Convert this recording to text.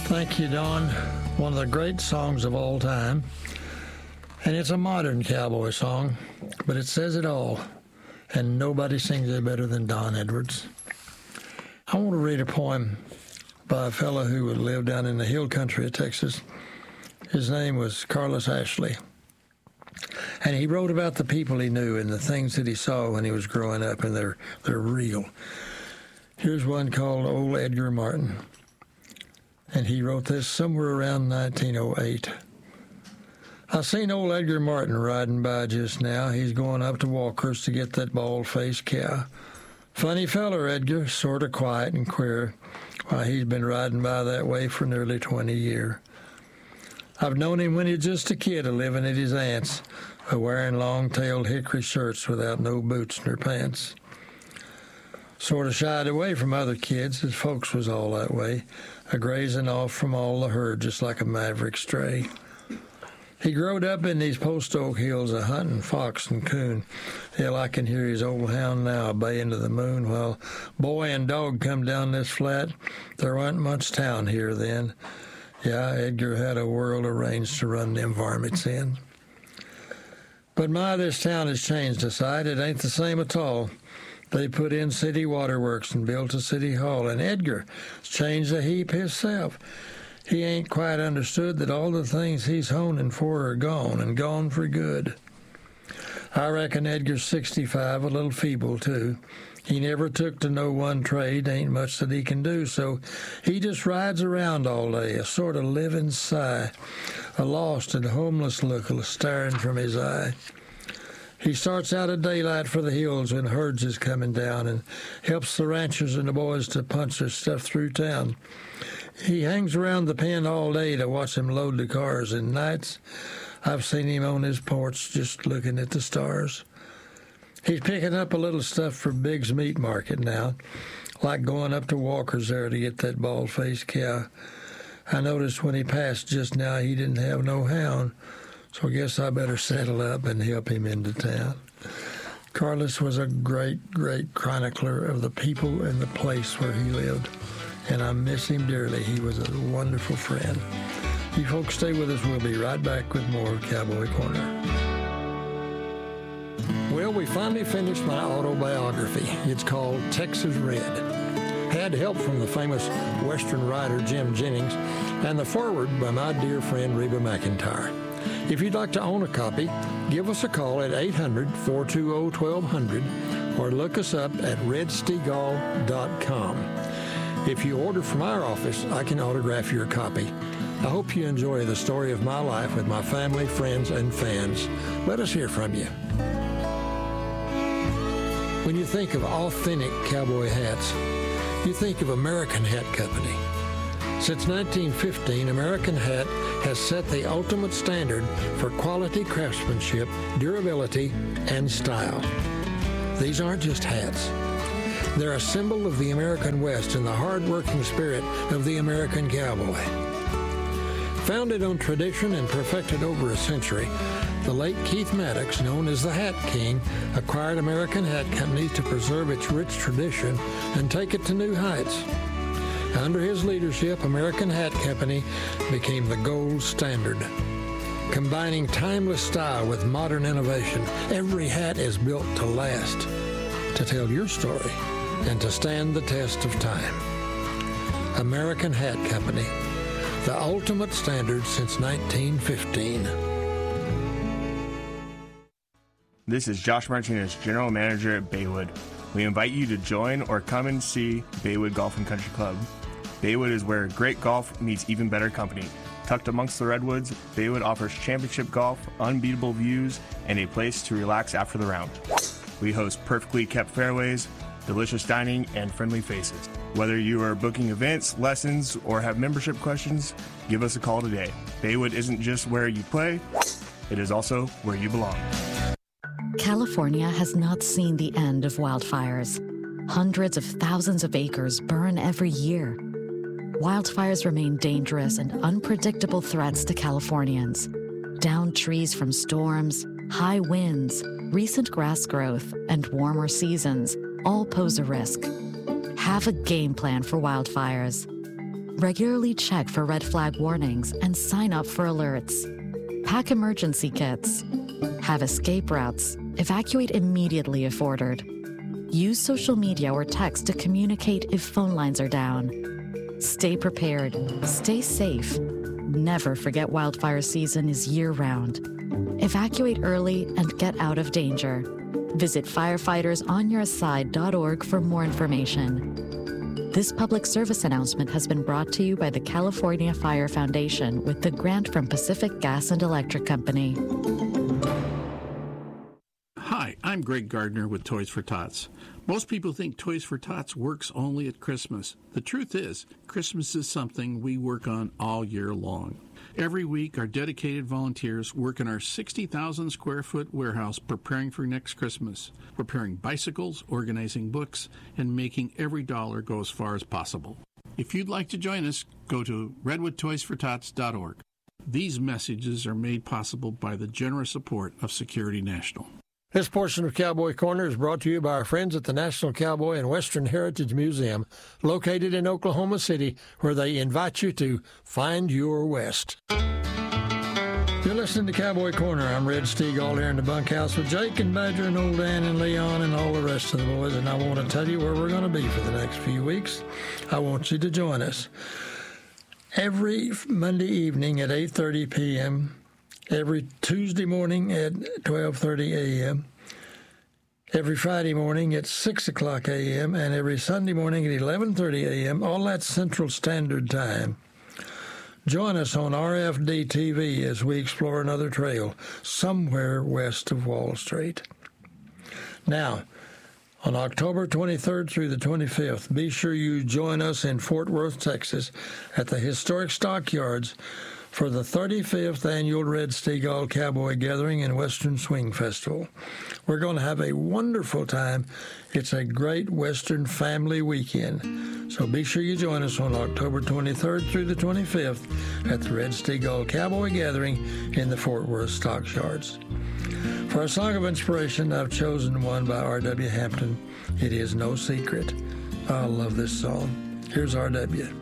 Thank you, Don. One of the great songs of all time. And it's a modern cowboy song, but it says it all. And nobody sings it better than Don Edwards. I want to read a poem by a fellow who lived down in the hill country of Texas. His name was Carlos Ashley. And he wrote about the people he knew and the things that he saw when he was growing up, and they're real. Here's one called Old Edgar Martin. And he wrote this somewhere around 1908. I seen old Edgar Martin riding by just now. He's going up to Walker's to get that bald-faced cow. Funny feller, Edgar, sort of quiet and queer. Why, he's been riding by that way for nearly 20 years. I've known him when he was just a kid a-living at his aunt's, a-wearing long-tailed hickory shirts without no boots nor pants. Sort of shied away from other kids, his folks was all that way, a-grazing off from all the herd just like a maverick stray. He growed up in these post oak hills a-hunting fox and coon. Hell, I can hear his old hound now baying to the moon while boy and dog come down this flat. There wasn't much town here then. Yeah, Edgar had a world arranged to run them varmints in. But my, this town has changed a sight. It ain't the same at all. They put in city waterworks and built a city hall, and Edgar's changed a heap himself. He ain't quite understood that all the things he's honing for are gone, and gone for good. I reckon Edgar's 65, a little feeble, too. He never took to no one trade, ain't much that he can do, so he just rides around all day, a sort of living sigh, a lost and homeless look staring from his eye. He starts out at daylight for the hills when herds is coming down and helps the ranchers and the boys to punch their stuff through town. He hangs around the pen all day to watch them load the cars, and nights I've seen him on his porch just looking at the stars. He's picking up a little stuff for Big's meat market now, like going up to Walker's there to get that bald-faced cow. I noticed when he passed just now he didn't have no hound, so I guess I better settle up and help him into town. Carlos was a great, great chronicler of the people and the place where he lived, and I miss him dearly. He was a wonderful friend. You folks stay with us. We'll be right back with more Cowboy Corner. Well, we finally finished my autobiography. It's called Texas Red. Had help from the famous Western writer Jim Jennings and the foreword by my dear friend Reba McEntire. If you'd like to own a copy, give us a call at 800-420-1200 or look us up at redstegall.com. If you order from our office, I can autograph your copy. I hope you enjoy the story of my life with my family, friends, and fans. Let us hear from you. When you think of authentic cowboy hats, you think of American Hat Company. Since 1915, American Hat has set the ultimate standard for quality craftsmanship, durability, and style. These aren't just hats. They're a symbol of the American West and the hard-working spirit of the American cowboy. Founded on tradition and perfected over a century, the late Keith Maddox, known as the Hat King, acquired American Hat Company to preserve its rich tradition and take it to new heights. Under his leadership, American Hat Company became the gold standard. Combining timeless style with modern innovation, every hat is built to last, to tell your story, and to stand the test of time. American Hat Company, the ultimate standard since 1915. This is Josh Martinez, General Manager at Baywood. We invite you to join or come and see Baywood Golf and Country Club. Baywood is where great golf meets even better company. Tucked amongst the redwoods, Baywood offers championship golf, unbeatable views, and a place to relax after the round. We host perfectly kept fairways, delicious dining, and friendly faces. Whether you are booking events, lessons, or have membership questions, give us a call today. Baywood isn't just where you play, it is also where you belong. California has not seen the end of wildfires. Hundreds of thousands of acres burn every year. Wildfires remain dangerous and unpredictable threats to Californians. Downed trees from storms, high winds, recent grass growth, and warmer seasons all pose a risk. Have a game plan for wildfires. Regularly check for red flag warnings and sign up for alerts. Pack emergency kits. Have escape routes. Evacuate immediately if ordered. Use social media or text to communicate if phone lines are down. Stay prepared. Stay safe. Never forget wildfire season is year-round. Evacuate early and get out of danger. Visit firefightersonyourside.org for more information. This public service announcement has been brought to you by the California Fire Foundation with the grant from Pacific Gas and Electric Company. Hi, I'm Greg Gardner with Toys for Tots. Most people think Toys for Tots works only at Christmas. The truth is, Christmas is something we work on all year long. Every week, our dedicated volunteers work in our 60,000 square foot warehouse preparing for next Christmas, repairing bicycles, organizing books, and making every dollar go as far as possible. If you'd like to join us, go to redwoodtoysfortots.org. These messages are made possible by the generous support of Security National. This portion of Cowboy Corner is brought to you by our friends at the National Cowboy and Western Heritage Museum, located in Oklahoma City, where they invite you to find your West. You're listening to Cowboy Corner. I'm Red Steagall here in the bunkhouse with Jake and Badger and Old Dan and Leon and all the rest of the boys, and I want to tell you where we're going to be for the next few weeks. I want you to join us every Monday evening at 8:30 p.m., every Tuesday morning at 12:30 a.m., every Friday morning at 6 o'clock a.m., and every Sunday morning at 11:30 a.m., all that's Central Standard Time. Join us on RFD TV as we explore another trail somewhere west of Wall Street. Now, on October 23rd through the 25th, be sure you join us in Fort Worth, Texas, at the historic Stockyards for the 35th Annual Red Steagall Cowboy Gathering and Western Swing Festival. We're going to have a wonderful time. It's a great Western family weekend. So be sure you join us on October 23rd through the 25th at the Red Steagall Cowboy Gathering in the Fort Worth Stockyards. For our song of inspiration, I've chosen one by R.W. Hampton. It is No Secret. I love this song. Here's R.W.